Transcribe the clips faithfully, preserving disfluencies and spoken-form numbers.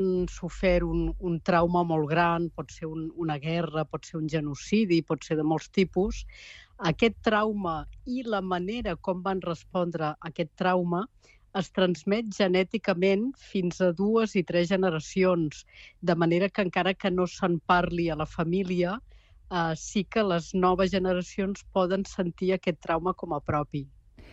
sofert un, un trauma molt gran, pot ser un, una guerra, pot ser un genocidi, pot ser de molts tipus. Aquest trauma i la manera com van respondre a aquest trauma es transmet genèticament fins a dues i tres generacions, de manera que encara que no se'n parli a la família, eh, sí que les noves generacions poden sentir aquest trauma com a propi.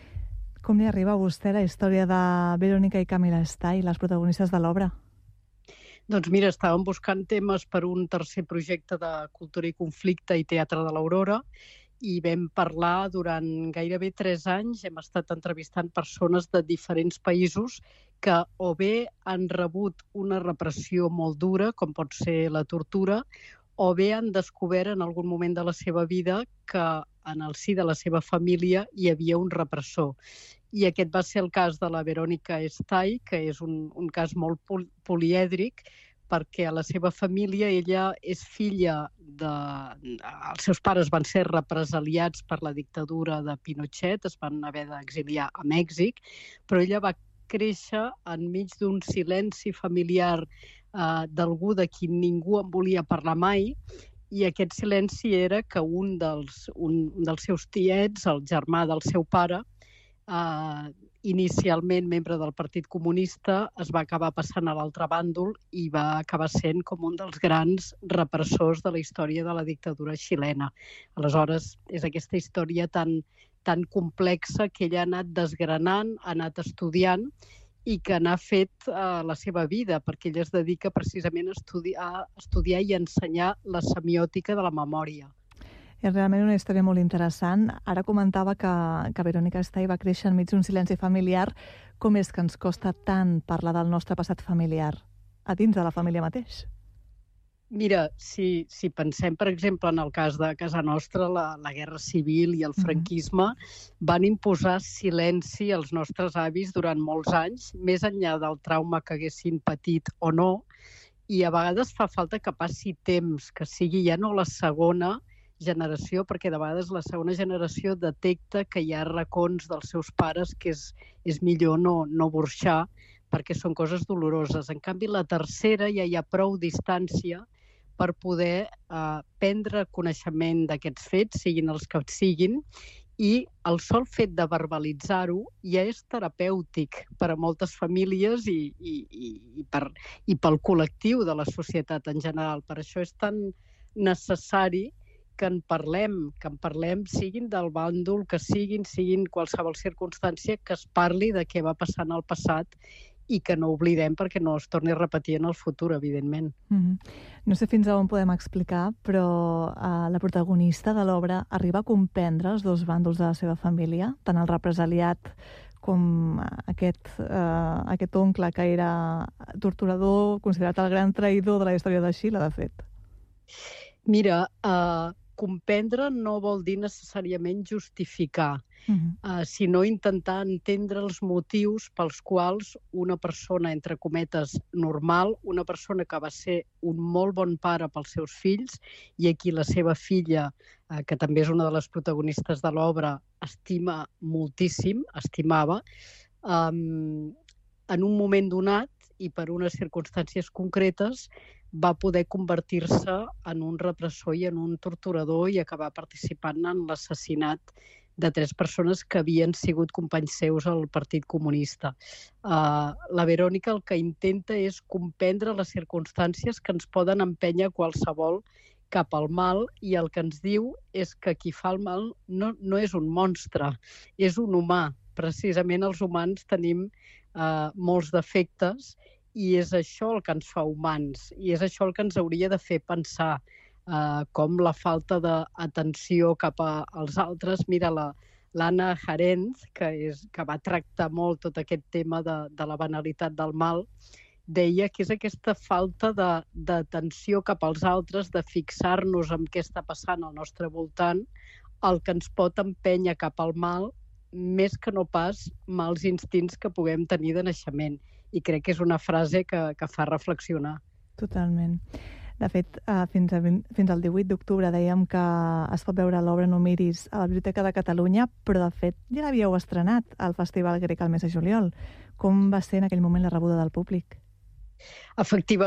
Com li arriba a vostè la història de Verónica i Camila Estay, les protagonistes de l'obra? Doncs mira, estàvem buscant temes per un tercer projecte de cultura i conflicte i teatre de l'Aurora i vam parlar durant gairebé tres anys, hem estat entrevistant persones de diferents països que o bé han rebut una repressió molt dura, com pot ser la tortura, o bé han descobert en algun moment de la seva vida que en el si de la seva família hi havia un repressor. I aquest va ser el cas de la Verónica Estay, que és un, un cas molt pol polièdric, perquè a la seva família ella és filla de... Els seus pares van ser represaliats per la dictadura de Pinochet, es van haver d'exiliar a Mèxic, però ella va créixer enmig d'un silenci familiar eh, d'algú de qui ningú en volia parlar mai, i aquest silenci era que un dels, un, un dels seus tiets, el germà del seu pare, eh, inicialment membre del Partit Comunista, es va acabar passant a l'altre bàndol i va acabar sent com un dels grans repressors de la història de la dictadura xilena. Aleshores, és aquesta història tan, tan complexa que ella ha anat desgranant, ha anat estudiant i que n'ha fet uh, la seva vida, perquè ella es dedica precisament a estudiar, a estudiar i a ensenyar la semiòtica de la memòria. És realment una història molt interessant. Ara comentava que, que Verónica Estay va créixer enmig d'un silenci familiar. Com és que ens costa tant parlar del nostre passat familiar a dins de la família mateix? Mira, si, si pensem, per exemple, en el cas de casa nostra, la, la guerra civil i el franquisme uh-huh. van imposar silenci als nostres avis durant molts anys, més enllà del trauma que haguessin patit o no, i a vegades fa falta que passi temps, que sigui ja no la segona generació, perquè de vegades la segona generació detecta que hi ha racons dels seus pares que és, és millor no, no burxar, perquè són coses doloroses. En canvi, la tercera ja hi ha prou distància per poder eh, prendre coneixement d'aquests fets, siguin els que siguin, i el sol fet de verbalitzar-ho ja és terapèutic per a moltes famílies i, i, i, i, per, i pel col·lectiu de la societat en general. Per això és tan necessari que en parlem, que en parlem, siguin del bàndol, que siguin, siguin qualsevol circumstància, que es parli de què va passar en el passat i que no oblidem perquè no es torni a repetir en el futur, evidentment. Mm-hmm. No sé fins a on podem explicar, però uh, la protagonista de l'obra arriba a comprendre els dos bàndols de la seva família, tant el represaliat com aquest, uh, aquest oncle que era torturador, considerat el gran traïdor de la història de Xile, de fet. Mira, uh, comprendre no vol dir necessàriament justificar, uh-huh. uh, sinó intentar entendre els motius pels quals una persona, entre cometes, normal, una persona que va ser un molt bon pare pels seus fills i a qui la seva filla, uh, que també és una de les protagonistes de l'obra, estima moltíssim, estimava, um, en un moment donat i per unes circumstàncies concretes va poder convertir-se en un repressor i en un torturador i acabar participant en l'assassinat de tres persones que havien sigut companys seus al Partit Comunista. Uh, la Verónica el que intenta és comprendre les circumstàncies que ens poden empènyer qualsevol cap al mal i el que ens diu és que qui fa el mal no, no és un monstre, és un humà. Precisament els humans tenim uh, molts defectes i és això el que ens fa humans, i és això el que ens hauria de fer pensar, eh, com la falta d'atenció cap a, als altres. Mira, la, l'Anna Arendt, que, és, que va tractar molt tot aquest tema de, de la banalitat del mal, deia que és aquesta falta d'atenció cap als altres, de fixar-nos en què està passant al nostre voltant, el que ens pot empènyer cap al mal, més que no pas mals instints que puguem tenir de naixement. I crec que és una frase que, que fa reflexionar. Totalment. De fet, uh, fins, a, fins al divuit d'octubre dèiem que es pot veure l'obra No miris a la Biblioteca de Catalunya, però de fet ja l'havíeu estrenat al Festival Grec al mes de juliol. Com va ser en aquell moment la rebuda del públic? Efectivament,